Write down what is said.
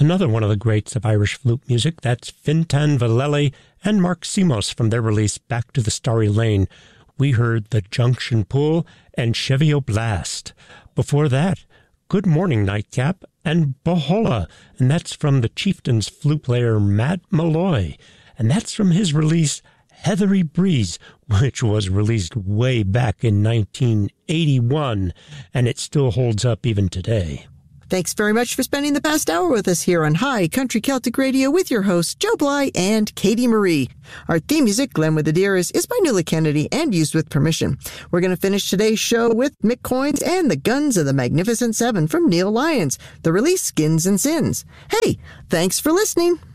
another one of the greats of Irish flute music. That's Fintan Vallely and Mark Simos from their release Back to the Starry Lane. We heard The Junction Pool and Chevy Blast. Before that, Good Morning Nightcap and Bohola, and that's from the Chieftains flute player Matt Malloy. And that's from his release Heathery Breeze, which was released way back in 1981, and it still holds up even today. Thanks very much for spending the past hour with us here on High Country Celtic Radio with your hosts, Joe Bly and Katie Marie. Our theme music, Glen with the Dearest, is by Nuala Kennedy and used with permission. We're going to finish today's show with Mick Coynes and the Guns of the Magnificent Seven from Neil Lyons, the release Skins and Sins. Hey, thanks for listening.